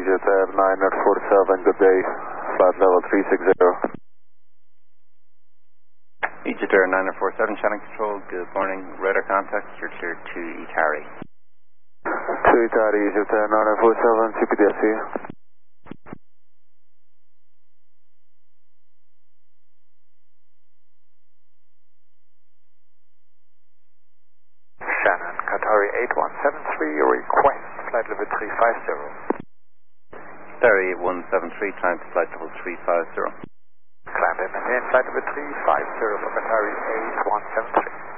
EasyJet Air 947, good day, flight level 360. EasyJet Air 947, channel control, good morning, radar contact, you're cleared to Ikari. To Ikari, EasyJet Air 947, CPDSC. Shannon, Qatari 8173, request flight level 350. Qatari 8173, time to flight level 350. Climb and maintain flight level 350 for Qatari 8173.